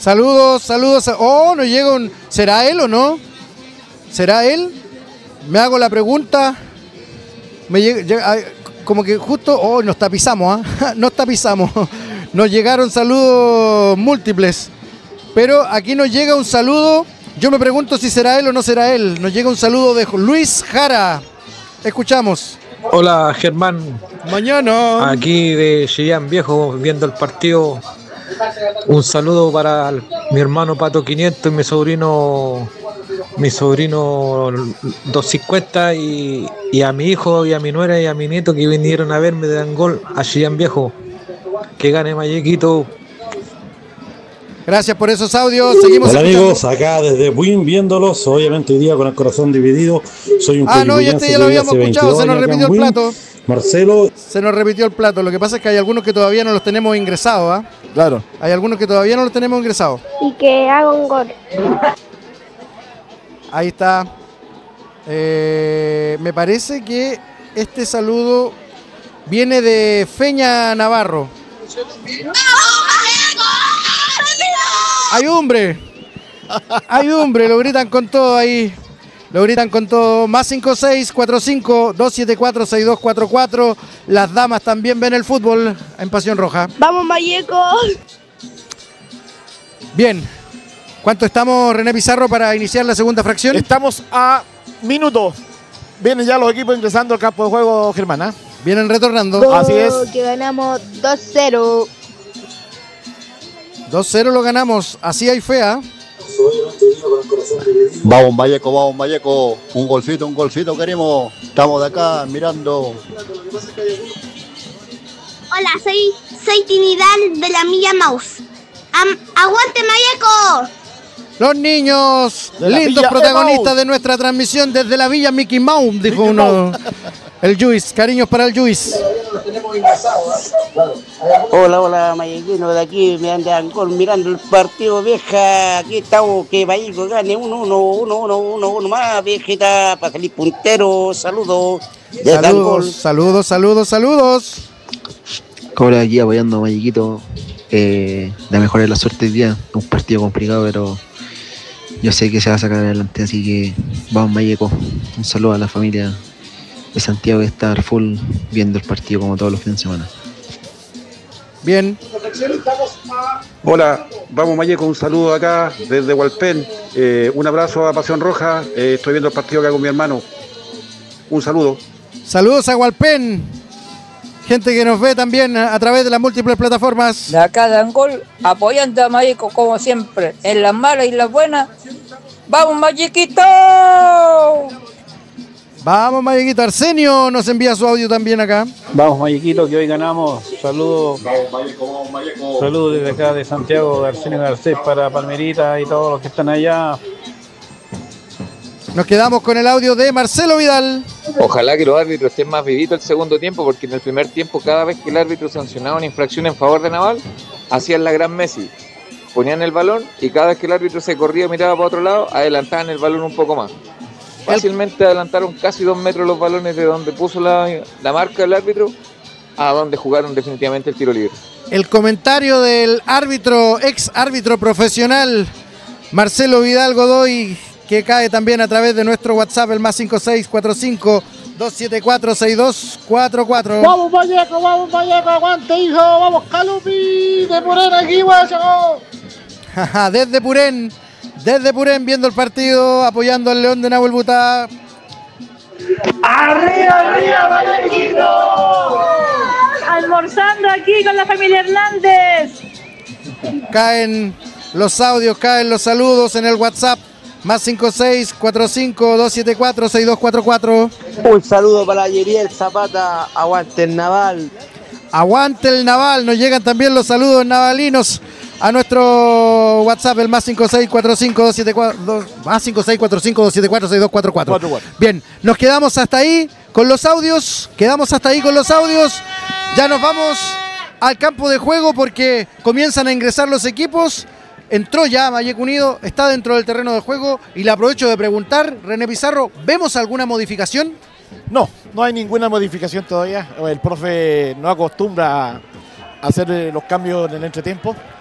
Saludos, saludos. Oh, nos llega un... ¿Será él o no? ¿Será él? Me hago la pregunta. Como que justo... Oh, nos tapizamos, ¿ah? Nos tapizamos. Nos llegaron saludos múltiples. Pero aquí nos llega un saludo. Yo me pregunto si será él o no será él. Nos llega un saludo de Luis Jara. Escuchamos. Hola, Germán. Mañana. Aquí de Chillán Viejo, viendo el partido. Un saludo para mi hermano Pato 500 y mi sobrino 250 y a mi hijo y a mi nuera y a mi nieto que vinieron a verme de Angol a Chillán Viejo. Que gane Mayequito. Gracias por esos audios. Seguimos. Hola amigos, acá desde Buin viéndolos, obviamente hoy día con el corazón dividido. Soy un no, ya lo habíamos escuchado, se nos repitió el plato. Marcelo. Se nos repitió el plato. Lo que pasa es que hay algunos que todavía no los tenemos ingresados, ¿ah? Claro. Hay algunos que todavía no los tenemos ingresados. Y que haga un gol. Ahí está. Me parece que este saludo viene de Feña Navarro. ¡Hay hombre! ¡Hay hombre! Lo gritan con todo ahí. Lo gritan con todo. Más 5645-274-6244. Las damas también ven el fútbol en Pasión Roja. ¡Vamos, Valleco! Bien. ¿Cuánto estamos, René Pizarro, para iniciar la segunda fracción? Estamos a minuto. Vienen ya los equipos ingresando al campo de juego, Germán, ¿eh? Vienen retornando. Así es. Que ganamos 2-0. 2-0 lo ganamos. Así hay fea. Vamos Valleco, un golcito queremos, estamos de acá mirando. Hola, soy Trinidad de la Milla Mouse. ¡Aguante Valleco! Los niños, lindos protagonistas de nuestra transmisión desde la Villa Mickey Mouse, dijo uno. El Juiz, cariños para el Juiz. Hola, Mayequino, de aquí me andan mirando el partido, vieja. Aquí estamos, que Valleco gane 1-1 más, viejita, para salir puntero. Saludos. Saludos. Cobra aquí apoyando a Mayequito. La mejor de la suerte hoy día. Un partido complicado, pero yo sé que se va a sacar adelante, así que vamos Mayeco. Un saludo a la familia de Santiago que está full viendo el partido como todos los fines de semana. Bien. Hola, vamos Mayeco, un saludo acá desde Hualpén. Un abrazo a Pasión Roja. Estoy viendo el partido acá con mi hermano. Un saludo. Saludos a Hualpén. Gente que nos ve también a través de las múltiples plataformas. De acá de Angol, apoyando a Mayeco como siempre, en las malas y las buenas. ¡Vamos, Mayequito! Vamos, Mayequito. Arsenio nos envía su audio también acá. Vamos, Mayequito, que hoy ganamos. Saludos. Saludos desde acá de Santiago, de Arsenio Garcés para Palmerita y todos los que están allá. Nos quedamos con el audio de Marcelo Vidal. Ojalá que los árbitros estén más vivitos el segundo tiempo, porque en el primer tiempo, cada vez que el árbitro sancionaba una infracción en favor de Naval, hacían la gran Messi. Ponían el balón y cada vez que el árbitro se corría, miraba para otro lado, adelantaban el balón un poco más. Fácilmente adelantaron casi 2 metros los balones de donde puso la marca del árbitro a donde jugaron definitivamente el tiro libre. El comentario del árbitro, ex árbitro profesional, Marcelo Vidal Godoy, que cae también a través de nuestro WhatsApp, el más 5645-274-6244. Vamos Valleco, aguante hijo, vamos Calupi, de Purén aquí, guacho. Desde Purén viendo el partido, apoyando al León de Nahuel Butá. ¡Arriba, Vallequito! Almorzando aquí con la familia Hernández. Caen los audios, caen los saludos en el WhatsApp. Más 5645-274-6244. Un saludo para Yeriel Zapata, aguante el Naval. Aguante el Naval, nos llegan también los saludos navalinos a nuestro WhatsApp, el más 5645-274-6244. Bien, nos quedamos hasta ahí con los audios, ya nos vamos al campo de juego porque comienzan a ingresar los equipos. Entró ya Valleco Unido, está dentro del terreno de juego y le aprovecho de preguntar, René Pizarro, ¿vemos alguna modificación? No hay ninguna modificación todavía. El profe no acostumbra a hacer los cambios en el entretiempo.